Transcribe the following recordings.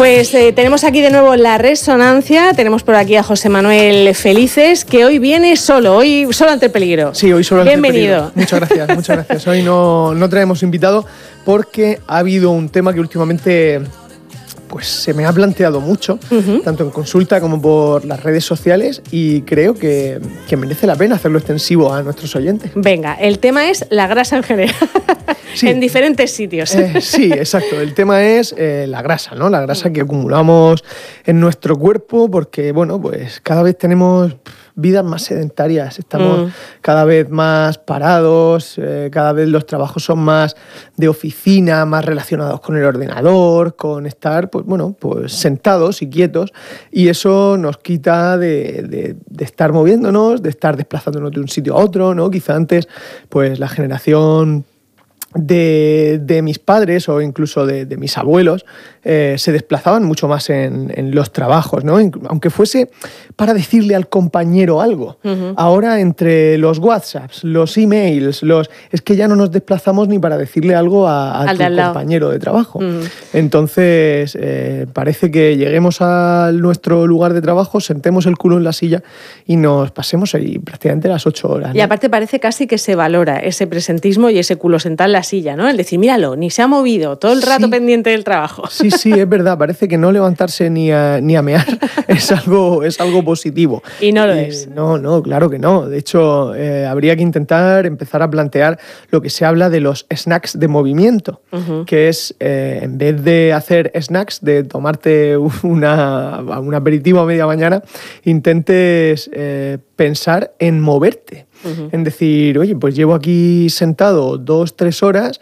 Pues tenemos aquí de nuevo la resonancia, tenemos por aquí a José Manuel Felices, que hoy viene solo ante el peligro. Sí, hoy solo ante el peligro. Bienvenido. Muchas gracias. Hoy no traemos invitado porque ha habido un tema que últimamente pues se me ha planteado mucho, tanto en consulta como por las redes sociales, y creo que merece la pena hacerlo extensivo a nuestros oyentes. Venga, el tema es la grasa en general, sí. En diferentes sitios. Sí, exacto. El tema es la grasa, ¿no? La grasa que acumulamos en nuestro cuerpo porque, bueno, pues cada vez tenemos vidas más sedentarias, estamos cada vez más parados, cada vez los trabajos son más de oficina, más relacionados con el ordenador, con estar, pues sentados y quietos, y eso nos quita de estar moviéndonos, de estar desplazándonos de un sitio a otro, ¿no? Quizá antes, pues la generación de mis padres o incluso de mis abuelos se desplazaban mucho más en los trabajos, ¿no? Aunque fuese para decirle al compañero algo. Ahora entre los WhatsApps, los emails, es que ya no nos desplazamos ni para decirle algo a tu compañero de trabajo. Entonces parece que lleguemos a nuestro lugar de trabajo, sentemos el culo en la silla y nos pasemos ahí prácticamente las 8 horas, ¿no? Y aparte parece casi que se valora ese presentismo y ese culo sentado en la silla, ¿no? El decir, míralo, ni se ha movido, todo el rato pendiente del trabajo. Sí, es verdad, parece que no levantarse ni a mear es algo positivo. Y no lo es. No, claro que no. De hecho, habría que intentar empezar a plantear lo que se habla de los snacks de movimiento, que es, en vez de hacer snacks, de tomarte un aperitivo a media mañana, intentes pensar en moverte. En decir, oye, pues llevo aquí sentado 2-3 horas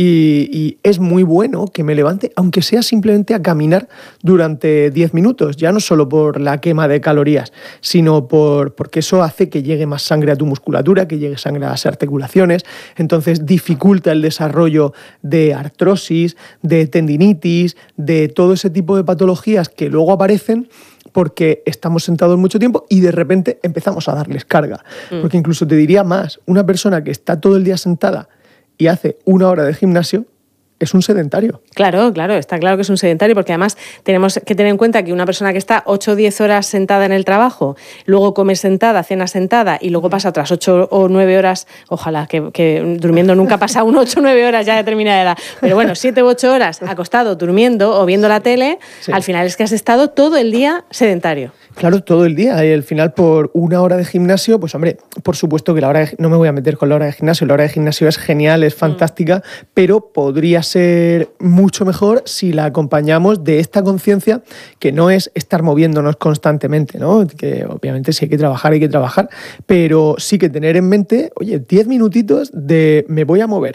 y es muy bueno que me levante, aunque sea simplemente a caminar durante 10 minutos, ya no solo por la quema de calorías, sino porque eso hace que llegue más sangre a tu musculatura, que llegue sangre a las articulaciones, entonces dificulta el desarrollo de artrosis, de tendinitis, de todo ese tipo de patologías que luego aparecen porque estamos sentados mucho tiempo y de repente empezamos a darles carga. Porque incluso te diría más, una persona que está todo el día sentada y hace 1 hora de gimnasio es un sedentario. Claro, está claro que es un sedentario, porque además tenemos que tener en cuenta que una persona que está 8 o 10 horas sentada en el trabajo, luego come sentada, cena sentada y luego pasa otras 8 o 9 horas, ojalá que durmiendo nunca pasa 8 o 9 horas ya de determinada edad, pero bueno, 7 u 8 horas acostado, durmiendo o viendo la tele, sí. Al final es que has estado todo el día sedentario. Claro, todo el día. Y al final, por 1 hora de gimnasio, pues hombre, por supuesto que no me voy a meter con la hora de gimnasio. La hora de gimnasio es genial, es fantástica, pero podría ser mucho mejor si la acompañamos de esta conciencia que no es estar moviéndonos constantemente, ¿no? Que obviamente si hay que trabajar, pero sí que tener en mente, oye, 10 minutitos de me voy a mover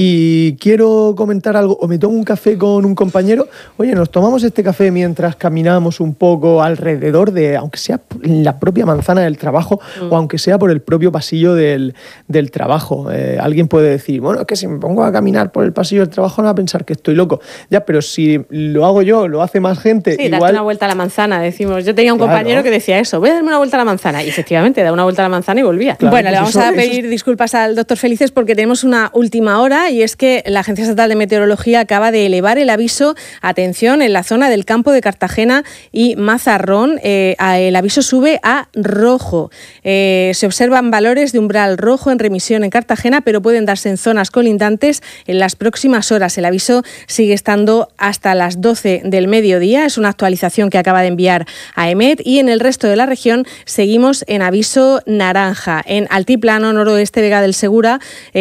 y quiero comentar algo o me tomo un café con un compañero, oye, nos tomamos este café mientras caminamos un poco alrededor de, aunque sea en la propia manzana del trabajo o aunque sea por el propio pasillo del trabajo. Alguien puede decir, bueno, es que si me pongo a caminar por el pasillo del trabajo no va a pensar que estoy loco. Ya, pero si lo hago yo, lo hace más gente. Sí, igual... darte una vuelta a la manzana, decimos. Yo tenía un compañero que decía eso, voy a darme una vuelta a la manzana. Y efectivamente, da una vuelta a la manzana y volvía. Claro, bueno, pues le vamos a pedir disculpas al doctor Felices porque tenemos una última hora, y es que la Agencia Estatal de Meteorología acaba de elevar el aviso, atención, en la zona del campo de Cartagena y Mazarrón. El aviso sube a rojo. Se observan valores de umbral rojo en remisión en Cartagena, pero pueden darse en zonas colindantes en las próximas horas. El aviso sigue estando hasta las 12 del mediodía. Es una actualización que acaba de enviar a EMET, y en el resto de la región seguimos en aviso naranja. En Altiplano, noroeste, Vega del Segura,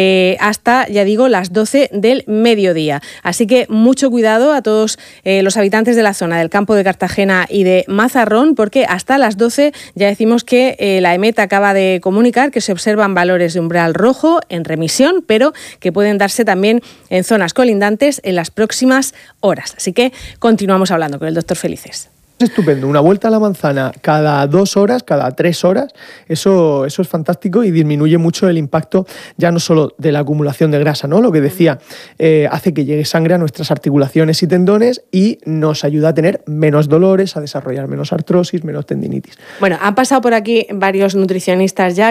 hasta, ya digo, las 12 del mediodía. Así que mucho cuidado a todos los habitantes de la zona del campo de Cartagena y de Mazarrón, porque hasta las 12 ya decimos que la EMET acaba de comunicar que se observan valores de umbral rojo en remisión, pero que pueden darse también en zonas colindantes en las próximas horas. Así que continuamos hablando con el doctor Felices. Estupendo, una vuelta a la manzana cada 2 horas, cada 3 horas, eso es fantástico y disminuye mucho el impacto ya no solo de la acumulación de grasa, ¿no? Lo que decía, hace que llegue sangre a nuestras articulaciones y tendones y nos ayuda a tener menos dolores, a desarrollar menos artrosis, menos tendinitis. Bueno, han pasado por aquí varios nutricionistas ya